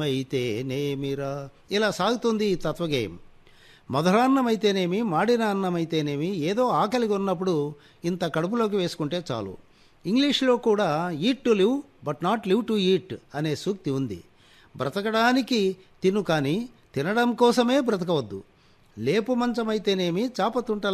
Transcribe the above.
అయితేనేమిరా ఇలా సాగుతుంది ఈ తత్వగేయం. మధురాన్నమైతేనేమి, మాడిన అన్నమైతేనేమి, ఏదో ఆకలిగా ఉన్నప్పుడు ఇంత కడుపులోకి వేసుకుంటే చాలు. ఇంగ్లీష్లో కూడా eat to live but not live to eat అనే సూక్తి ఉంది. బ్రతకడానికి తిను కానీ తినడం కోసమే బ్రతకవద్దు. లేపు మంచమైతేనేమి, చాపతుంట